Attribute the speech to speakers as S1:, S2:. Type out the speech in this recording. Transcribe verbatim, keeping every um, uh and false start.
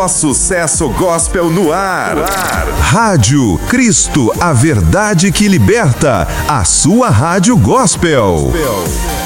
S1: Sucesso Gospel no ar. no ar.
S2: Rádio Cristo, a verdade que liberta. A sua rádio gospel. gospel.